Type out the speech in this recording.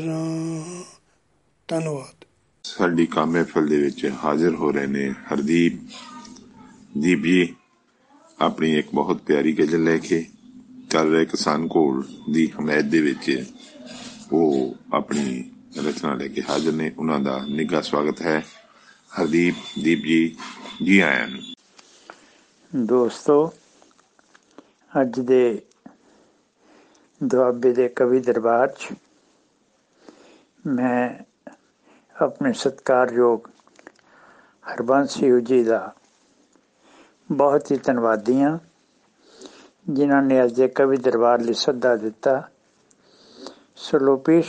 ਧੰਨਵਾਦ। ਸਾਡੀ ਕੰਮ ਮਹਿਫਲ ਦੇ ਵਿੱਚ ਹਾਜ਼ਰ ਹੋ ਰਹੇ ਨੇ ਹਰਦੀਪ ਜੀ ਆਪਣੀ ਇੱਕ ਬਹੁਤ ਪਿਆਰੀ ਗਜ਼ਲ ਲੈ ਕੇ। ਚੱਲ ਰਹੇ ਕਿਸਾਨ ਘੋਲ ਦੀ ਹਮਾਇਤ ਦੇ ਵਿੱਚ ਉਹ ਆਪਣੀ ਰਚਨਾ ਲੈ ਕੇ ਹਾਜ਼ਰ ਨੇ। ਉਹਨਾਂ ਦਾ ਨਿੱਘਾ ਸਵਾਗਤ ਹੈ। ਦੀਪ ਜੀ ਆਇਆਂ ਨੂੰ। ਦੋਸਤੋ, ਅੱਜ ਦੇ ਦੁਆਬੇ ਦੇ ਕਵੀ ਦਰਬਾਰ 'ਚ ਮੈਂ ਆਪਣੇ ਸਤਿਕਾਰਯੋਗ ਹਰਬੰਸ ਸਿੰਘ ਜੀ ਦਾ ਬਹੁਤ ਹੀ ਧੰਨਵਾਦੀ ਹਾਂ, ਜਿਨ੍ਹਾਂ ਨੇ ਅੱਜ ਦੇ ਕਵੀ ਦਰਬਾਰ ਲਈ ਸੱਦਾ ਦਿੱਤਾ। ਸੋ ਲਓ ਪੇਸ਼